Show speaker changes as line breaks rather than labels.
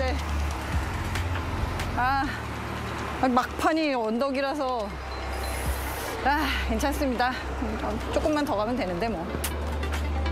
싶은데 막판이 언덕이라서 괜찮습니다. 조금만 더 가면 되는데 뭐.